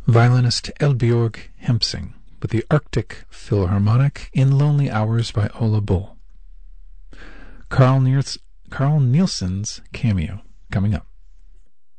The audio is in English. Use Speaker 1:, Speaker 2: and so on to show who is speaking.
Speaker 1: violinist Elbjorg Hempsing with the Arctic Philharmonic in Lonely Hours by Ola Bull. Carl Nielsen's cameo coming up.